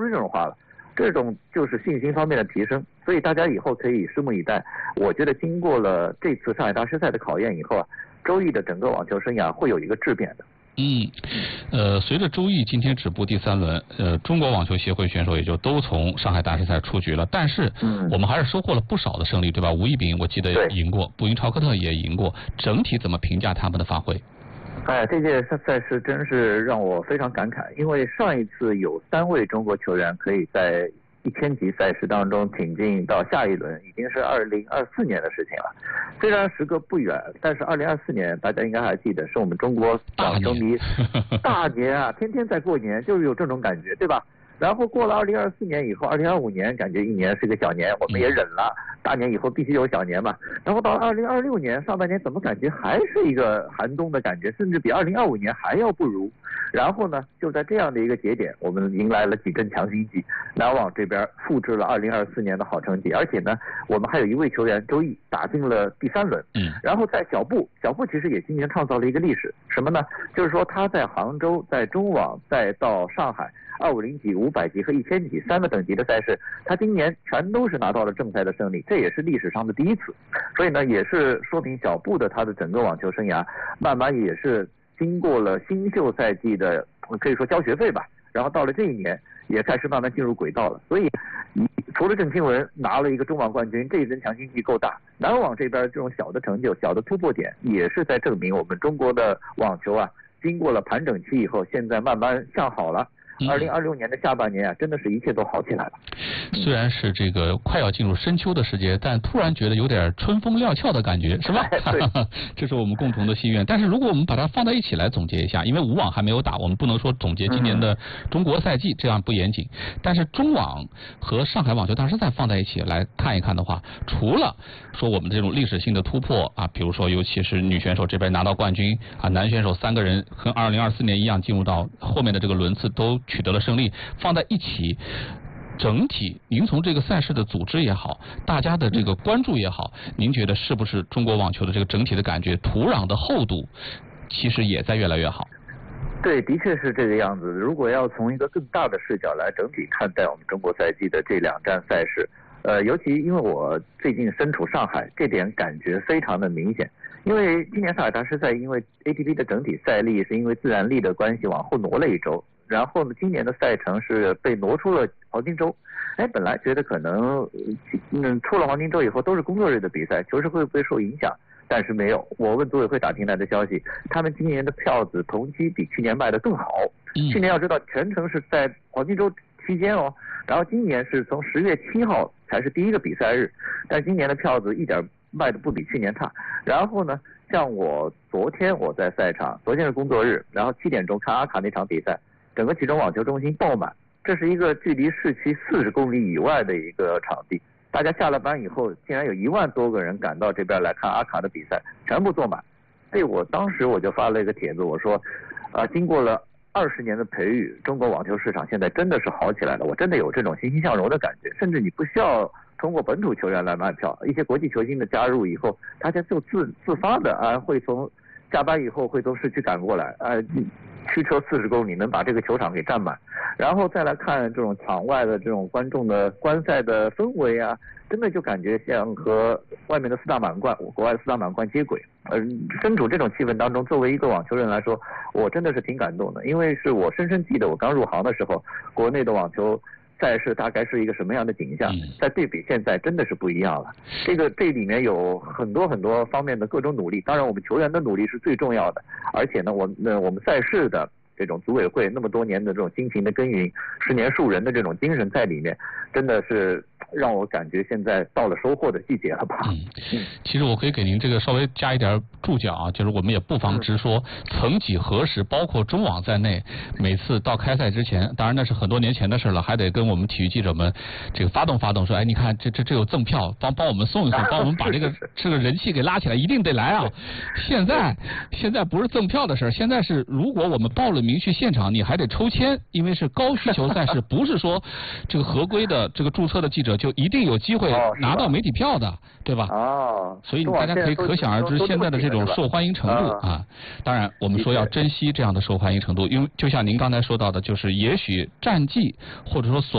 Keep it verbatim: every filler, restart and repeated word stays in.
这种话了。这种就是信心方面的提升，所以大家以后可以拭目以待。我觉得经过了这次上海大师赛的考验以后啊，周毅的整个网球生涯会有一个质变的。 嗯，呃，随着周毅今天止步第三轮，呃，中国网球协会选手也就都从上海大师赛出局了。但是，我们还是收获了不少的胜利，对吧？吴亦丙我记得赢过，布因朝科特也赢过。整体怎么评价他们的发挥？ 哎，这届赛事真是让我非常感慨，因为上一次有三位中国球员可以在一千级赛事当中挺进到下一轮，已经是二零二四年的事情了。虽然时隔不远，但是二零二四年大家应该还记得，是我们中国网球迷大年啊，天天在过年，就是有这种感觉，对吧？然后过了二零二四年以后，二零二五年感觉一年是个小年，我们也忍了。大年以后必须有小年嘛。然后到二零二六年上半年，怎么感觉还是一个寒冬的感觉，甚至比二零二五年还要不如。然后呢，就在这样的一个节点，我们迎来了几针强心剂，篮网这边复制了二零二四年的好成绩，而且呢，我们还有一位球员周毅打进了第三轮。 嗯。 然后在小布，小布其实也今年创造了一个历史，什么呢？就是说他在杭州、在中网，再到上海。二五零级、五百级和一千级三个等级的赛事，他今年全都是拿到了正赛的胜利，这也是历史上的第一次。所以呢，也是说明小布的他的整个网球生涯，慢慢也是经过了新秀赛季的可以说交学费吧，然后到了这一年也开始慢慢进入轨道了。所以，除了郑钦文拿了一个中网冠军，这一针强心剂够大。男网这边这种小的成就、小的突破点，也是在证明我们中国的网球啊，经过了盘整期以后，现在慢慢向好了。二零二六年的下半年啊，真的是一切都好起来了。 虽然是这个快要进入深秋的时节，但突然觉得有点春风料峭的感觉，是吧？ 对， 这是我们共同的心愿。但是如果我们把它放在一起来总结一下，因为五网还没有打，我们不能说总结今年的中国赛季，这样不严谨。但是中网和上海网球大师赛放在一起来看一看的话，除了说我们这种历史性的突破啊，比如说尤其是女选手这边拿到冠军啊，男选手三个人和二零二四年一样进入到后面的这个轮次都取得了胜利，放在一起，整体您从这个赛事的组织也好，大家的这个关注也好，您觉得是不是中国网球的这个整体的感觉，土壤的厚度其实也在越来越好？ 对，的确是这个样子。如果要从一个更大的视角来整体看待我们中国赛季的这两站赛事，呃，尤其因为我最近身处上海，这点感觉非常的明显。因为今年上海大师赛，因为 A T P 的整体赛历是因为自然力的关系往后挪了一周，然后呢，今年的赛程是被挪出了黄金周。哎，本来觉得可能，嗯，出了黄金周以后都是工作日的比赛，球市会不会受影响？但是没有。我问组委会打听来的消息，他们今年的票子同期比去年卖得更好。 嗯、 去年要知道全程是在黄金周期间哦，然后今年是从十月七号才是第一个比赛日，但今年的票子一点卖的不比去年差。然后呢，像我昨天我在赛场，昨天是工作日，然后七点钟看阿卡那场比赛，整个其中网球中心爆满，这是一个距离市区四十公里以外的一个场地，大家下了班以后，竟然有一万多个人赶到这边来看阿卡的比赛，全部坐满。所以我当时我就发了一个帖子，我说，啊、呃，经过了二十年的培育，中国网球市场现在真的是好起来了，我真的有这种欣欣向荣的感觉，甚至你不需要通过本土球员来卖票，一些国际球星的加入以后，大家就自自发的啊，会从下班以后会从市区赶过来，啊，驱车四十公里能把这个球场给占满，然后再来看这种场外的这种观众的观赛的氛围啊，真的就感觉像和外面的四大满贯，国外的四大满贯接轨。呃，身处这种气氛当中，作为一个网球人来说，我真的是挺感动的，因为是我深深记得我刚入行的时候，国内的网球赛事大概是一个什么样的景象，在对比现在真的是不一样了。这个这里面有很多很多方面的各种努力，当然我们球员的努力是最重要的，而且呢，我呃我们赛事的这种组委会那么多年的这种辛勤的耕耘，十年树人的这种精神在里面，真的是让我感觉现在到了收获的季节了吧。 嗯，其实我可以给您这个稍微加一点注脚啊，就是我们也不妨直说，曾几何时，包括中网在内，每次到开赛之前，当然那是很多年前的事了，还得跟我们体育记者们这个发动发动，说，哎，你看这这这有赠票，帮帮我们送一送，帮我们把这个这个人气给拉起来，一定得来啊！现在现在不是赠票的事，现在是如果我们报了名去现场，你还得抽签，因为是高需求赛事，不是说这个合规的这个注册的记者就一定有机会拿到媒体票的，对吧？ 哦， 所以大家可以可想而知现在的这种受欢迎程度啊。当然，我们说要珍惜这样的受欢迎程度，因为就像您刚才说到的，就是也许战绩或者说所